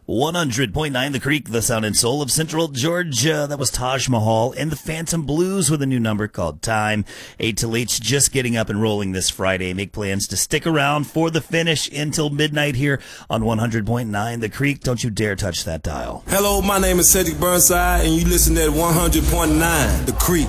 100.9 The Creek, the sound and soul of Central Georgia. That was Taj Mahal and the Phantom Blues with a new number called Time. 8 till 8's just getting up and rolling this Friday. Make plans to stick around for the finish until midnight here on 100.9 The Creek. Don't you dare touch that dial. Hello, my name is Cedric Burnside, and you listen at 100.9 The Creek.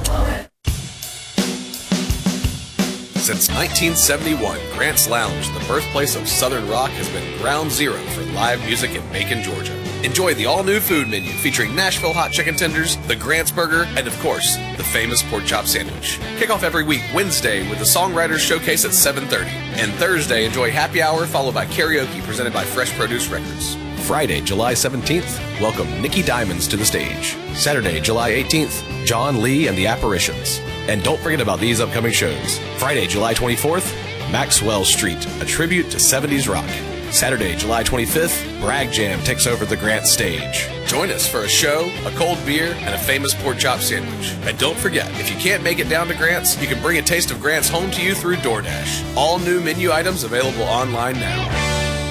Since 1971, Grant's Lounge, the birthplace of Southern rock, has been ground zero for live music in Macon, Georgia. Enjoy the all-new food menu featuring Nashville hot chicken tenders, the Grant's Burger, and of course, the famous pork chop sandwich. Kick off every week Wednesday with the Songwriters Showcase at 7:30. And Thursday, enjoy happy hour followed by karaoke presented by Fresh Produce Records. Friday, July 17th, welcome Nikki Diamonds to the stage. Saturday, July 18th, John Lee and the Apparitions. And don't forget about these upcoming shows. Friday, July 24th, Maxwell Street, a tribute to 70s rock. Saturday, July 25th, Bragg Jam takes over the Grant stage. Join us for a show, a cold beer, and a famous pork chop sandwich. And don't forget, if you can't make it down to Grant's, you can bring a taste of Grant's home to you through DoorDash. All new menu items available online now.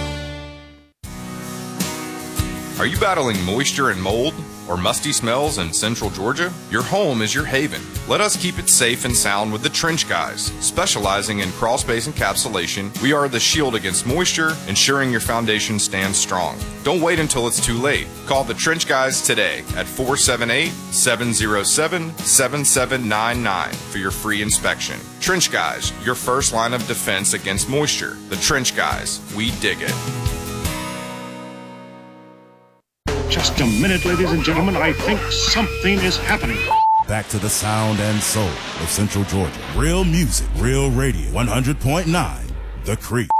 Are you battling moisture and mold or musty smells in Central Georgia? Your home is your haven. Let us keep it safe and sound with the Trench Guys. Specializing in crawl space encapsulation, we are the shield against moisture, ensuring your foundation stands strong. Don't wait until it's too late. Call the Trench Guys today at 478-707-7799 for your free inspection. Trench Guys, your first line of defense against moisture. The Trench Guys, we dig it. Just a minute, ladies and gentlemen. I think something is happening. Back to the sound and soul of Central Georgia. Real music, real radio. 100.9 The Creek.